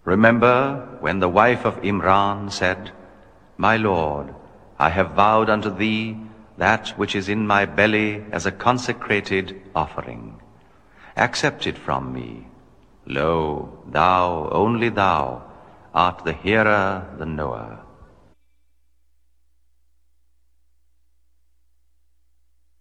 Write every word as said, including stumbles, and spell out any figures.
Remember when the wife of Imran said, My Lord, I have vowed unto thee that which is in my belly as a consecrated offering. Accept it from me. Lo, thou, only thou, art the hearer, the knower.